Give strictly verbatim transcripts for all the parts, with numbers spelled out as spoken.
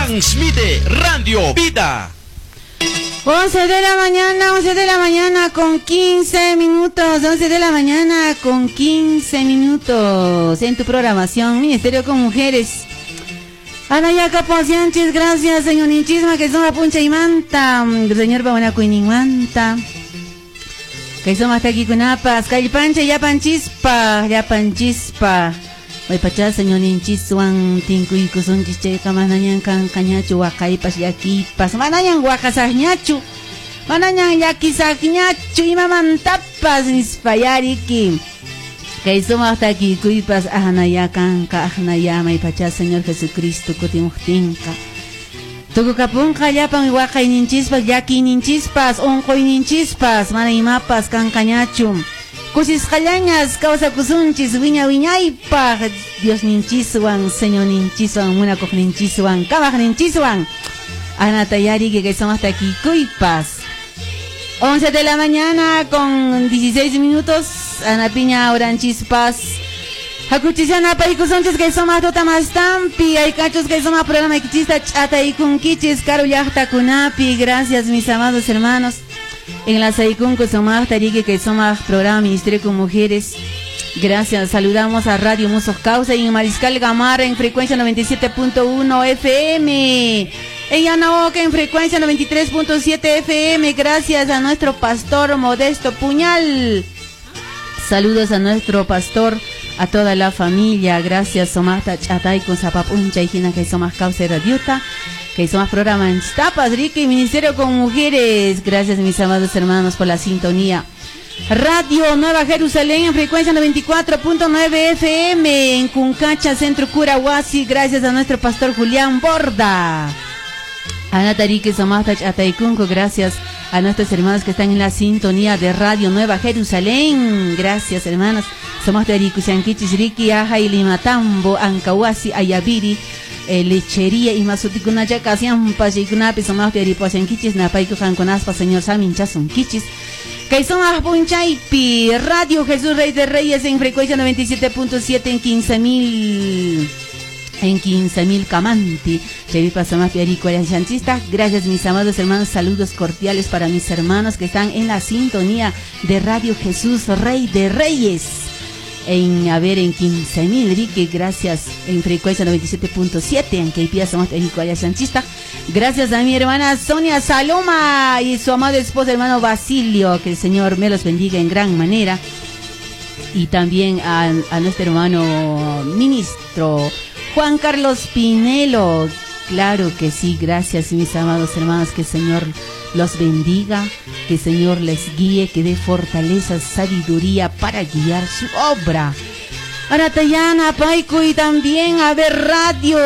Transmite Radio Vida. once de la mañana, once de la mañana con quince minutos, once de la mañana con quince minutos en tu programación Ministerio con Mujeres. Anaya Caposianchis, gracias señor Ninchisma, que son a puncha y manta, señor Babanaco y Nimanta, que son hasta aquí con apas, Calipancha, ya panchispa, ya panchispa. Hoy pachá señor Ninchiswan, tinku y kusun chiche, kamanayan kan cañachu, wakaipas yaquipas, manayan wakasajñachu, manayan yakisajñachu, y mamantapas, nispayariki. Que somos hasta aquí, cuipas, ahanaya kanka, ahanaya, may pachá señor Jesucristo, kutimuhtinka. Tukukapunka, yapan, wakay ninchispas, yaki ninchispas, onkoy ninchispas, manaymapas, kankañachu. Kusis kalañas, causa kusunchis, wiña wiñaypa, Dios ninchiswan, Señor ninchiswan, munakok ninchiswan, kabaj ninchiswan. Anatayari, que somos hasta aquí, cuipas. once de la mañana con dieciséis minutos, Ana Piña, Oranchispas. Hakuchisana, paikusunchis, que somos totamas tampi, hay cachos que somos programa kichista, chata y kunkichis, caro yachta kunapi, gracias mis amados hermanos. En la Saikun Kosomar Tariki, que somos programa Ministerio con Mujeres. Gracias, saludamos a Radio Musos Causa y en Mariscal Gamarra en frecuencia noventa y siete punto uno F M. En Yanaoca en frecuencia noventa y tres punto siete F M. Gracias a nuestro pastor Modesto Puñal. Saludos a nuestro pastor, a toda la familia. Gracias, Somasta Chatay con Zapapuncha y Gina, que somos Causa Radiota. Que somos programa en Tapas, Rica y Ministerio con Mujeres. Gracias, mis amados hermanos, por la sintonía. Radio Nueva Jerusalén en frecuencia noventa y cuatro punto nueve F M en Cuncacha, Centro Curahuasi. Gracias a nuestro pastor Julián Borda. Anatarique Somasta Chataycunco. Gracias a nuestros hermanos que están en la sintonía de Radio Nueva Jerusalén. Gracias, hermanos. Somos de Aricusianquichis, Riqui, Aja y Limatambo, Ancahuasi, Ayaviri. Eh, lechería y masuticunaya casian pasikunapi somos de Aripuasianquichis, Napaiku Janconaspa, señor Saminchasun Kichis. Que son Punchaipi, Radio Jesús Rey de Reyes en frecuencia noventa y siete punto siete en quince mil. En quince mil Camanti, Chevipa Somos de Aricuasianquistas. Gracias, mis amados hermanos. Saludos cordiales para mis hermanos que están en la sintonía de Radio Jesús Rey de Reyes. En, a ver, en quince mil, Rique, gracias, en frecuencia noventa y siete punto siete, en que pía somos Aricuaya Sanchista. Gracias a mi hermana Sonia Saloma y su amado esposo hermano Basilio, que el Señor me los bendiga en gran manera. Y también a, a nuestro hermano ministro Juan Carlos Pinelo. Claro que sí, gracias mis amados hermanos, que el Señor los bendiga, que el Señor les guíe, que dé fortaleza, sabiduría para guiar su obra. Aratayana, Paico y también a ver radio,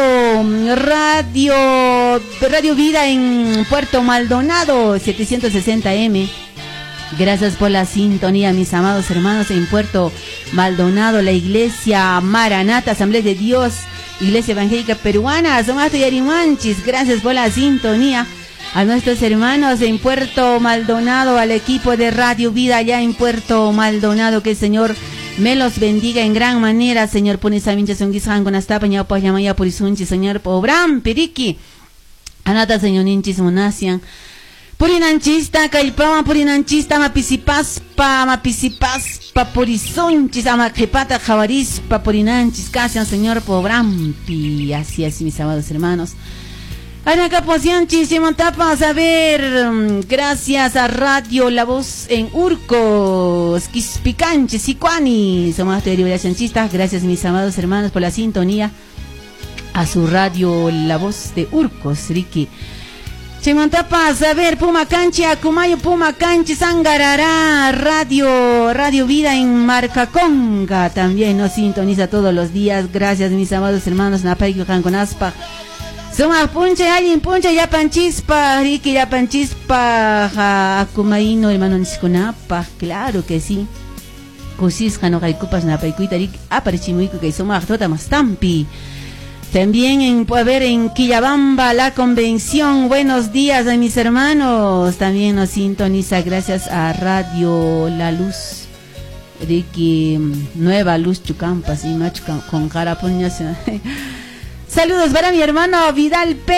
radio, Radio Vida en Puerto Maldonado, setecientos sesenta M. Gracias por la sintonía, mis amados hermanos, en Puerto Maldonado, la iglesia Maranata, Asamblea de Dios, Iglesia Evangélica Peruana, Somato y Arimanchis. Gracias por la sintonía. A nuestros hermanos en Puerto Maldonado, al equipo de Radio Vida allá en Puerto Maldonado, que el Señor me los bendiga en gran manera, Señor. Pone esa vincha son guisan con hasta paña pa llamaya por isunchi, Señor. Pobram, Piriki. Anata, Señor Ninchis Monasian. Purinanchista, Caipama, Purinanchista, Mapisipaspa, Mapisipaspa, Purizunchis, Amacrepata, Javarispa, Purinanchis, Casian, Señor. Pobrampi. Así es, mis amados hermanos. Anacaposianchis, Chimotapas, a ver, gracias a Radio La Voz en Urcos, Quispicanches, Sicuani, somos de Liberacionistas. Gracias, mis amados hermanos, por la sintonía a su Radio La Voz de Urcos, Ricky. Chimotapas, a ver, Pumacanchi, Acumayo, Pumacanchi, Sangarará, Radio, Radio Vida en Marcaconga, también nos sintoniza todos los días. Gracias, mis amados hermanos, Napaico, Janconaspa. Somos puncha, alguien puncha, ya panchispa, Ricky, ya panchispa, Akumaino, hermano Nisconapa, claro que sí. Cosisca, no hay cupas, Napaikuita, Ricky, aparechimuico, que somos actota mastampi. También en, a ver, en Quillabamba, la convención. Buenos días a mis hermanos. También nos sintoniza gracias a Radio La Luz. Ricky, Nueva Luz Chucampa, sí, macho con cara puña. Saludos para mi hermano Vidal P.